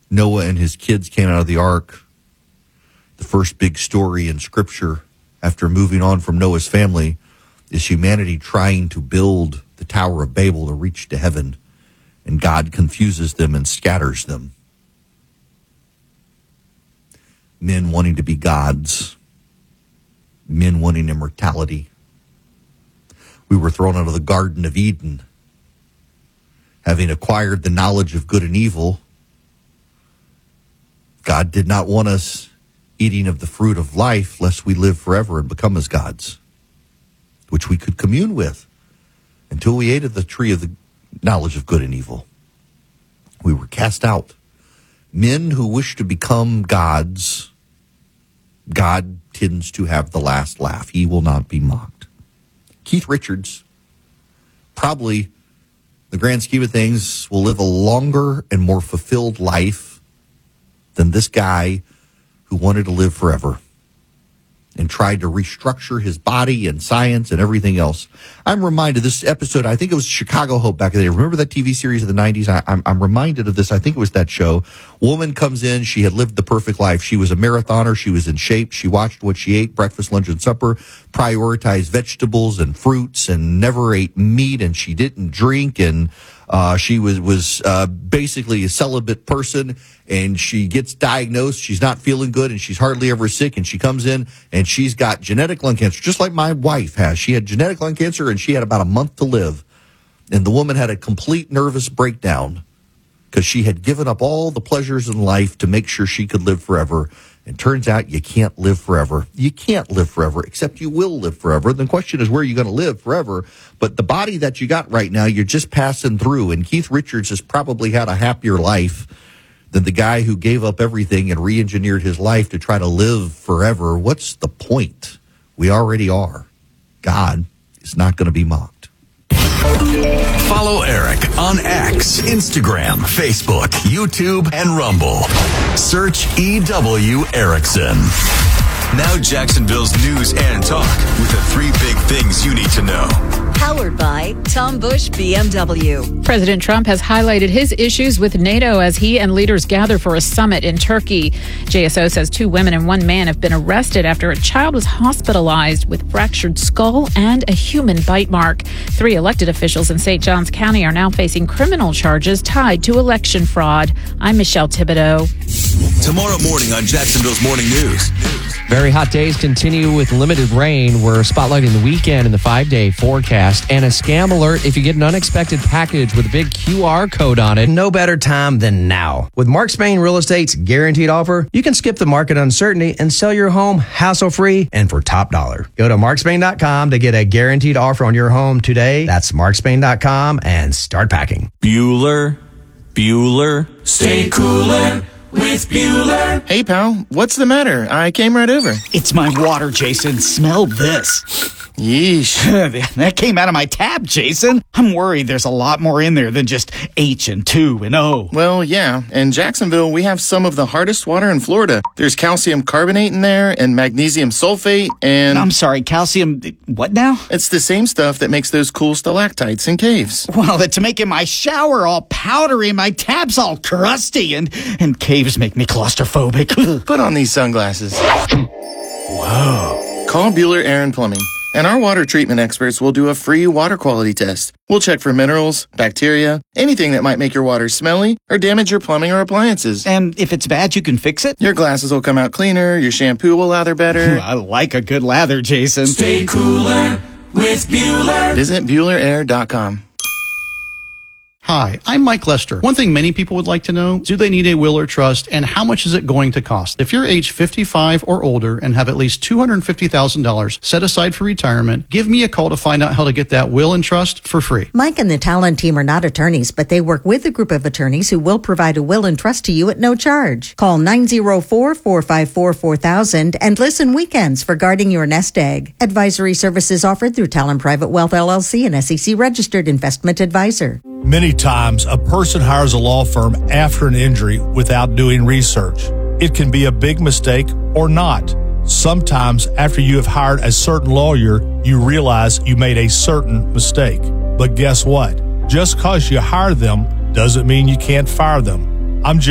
Noah and his kids came out of the ark. The first big story in Scripture after moving on from Noah's family is humanity trying to build the Tower of Babel to reach to heaven, and God confuses them and scatters them. Men wanting to be gods, men wanting immortality. We were thrown out of the Garden of Eden, having acquired the knowledge of good and evil. God did not want us eating of the fruit of life lest we live forever and become as gods, which we could commune with until we ate of the tree of the knowledge of good and evil. We were cast out. Men who wish to become gods, God tends to have the last laugh. He will not be mocked. Keith Richards, probably, the grand scheme of things, will live a longer and more fulfilled life than this guy who wanted to live forever and tried to restructure his body and science and everything else. I'm reminded this episode, I think it was Chicago Hope back in the day. Remember that TV series of the 90s? I'm reminded of this. I think it was that show. Woman comes in. She had lived the perfect life. She was a marathoner. She was in shape. She watched what she ate, breakfast, lunch, and supper, prioritized vegetables and fruits, and never ate meat, and she didn't drink, and she was basically a celibate person, and she gets diagnosed. She's not feeling good, and she's hardly ever sick, and she comes in, and she's got genetic lung cancer, just like my wife has. She had genetic lung cancer, and she had about a month to live. And the woman had a complete nervous breakdown because she had given up all the pleasures in life to make sure she could live forever. And turns out you can't live forever. You can't live forever, except you will live forever. The question is, where are you going to live forever? But the body that you got right now, you're just passing through. And Keith Richards has probably had a happier life than the guy who gave up everything and re-engineered his life to try to live forever. What's the point? We already are. God is not going to be mocked. Follow Eric on X, Instagram, Facebook, YouTube, and Rumble. Search EW Erickson. Now Jacksonville's news and talk with the 3 big things you need to know. Powered by Tom Busch BMW. President Trump has highlighted his issues with NATO as he and leaders gather for a summit in Turkey. JSO says 2 women and 1 man have been arrested after a child was hospitalized with fractured skull and a human bite mark. 3 elected officials in St. Johns County are now facing criminal charges tied to election fraud. I'm Michelle Thibodeau. Tomorrow morning on Jacksonville's Morning News. Very hot days continue with limited rain. We're spotlighting the weekend in the 5-day forecast. And a scam alert if you get an unexpected package with a big QR code on it. No better time than now. With Mark Spain Real Estate's guaranteed offer, you can skip the market uncertainty and sell your home hassle-free and for top dollar. Go to markspain.com to get a guaranteed offer on your home today. That's markspain.com and start packing. Bueller, stay cooler with Bueller. Hey, pal, what's the matter? I came right over. It's my water, Jason. Smell this. Yeesh. That came out of my tap, Jason. I'm worried there's a lot more in there than just H and 2 and O. Well, yeah. In Jacksonville, we have some of the hardest water in Florida. There's calcium carbonate in there and magnesium sulfate and... I'm sorry, calcium... what now? It's the same stuff that makes those cool stalactites in caves. Well, that's making my shower all powdery, my tap's all crusty, and caves make me claustrophobic. Put on these sunglasses. Whoa. Call Bueller Air and Plumbing, and our water treatment experts will do a free water quality test. We'll check for minerals, bacteria, anything that might make your water smelly or damage your plumbing or appliances. And if it's bad, you can fix it? Your glasses will come out cleaner, your shampoo will lather better. I like a good lather, Jason. Stay cooler with Bueller. Visit BuellerAir.com. Hi, I'm Mike Lester. One thing many people would like to know, do they need a will or trust, and how much is it going to cost? If you're age 55 or older and have at least $250,000 set aside for retirement, give me a call to find out how to get that will and trust for free. Mike and the Talon team are not attorneys, but they work with a group of attorneys who will provide a will and trust to you at no charge. Call 904-454-4000 and listen weekends for guarding your nest egg. Advisory services offered through Talon Private Wealth LLC, an SEC registered investment advisor. Many times, a person hires a law firm after an injury without doing research. It can be a big mistake or not. Sometimes, after you have hired a certain lawyer, you realize you made a certain mistake. But guess what? Just because you hire them doesn't mean you can't fire them. I'm